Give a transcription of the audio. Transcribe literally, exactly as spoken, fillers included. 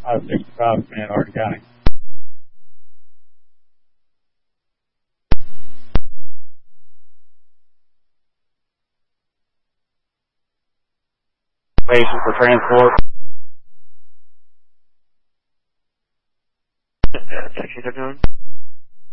I sixty-five, man, Hardin County. Patient for transport. Sixty-seven.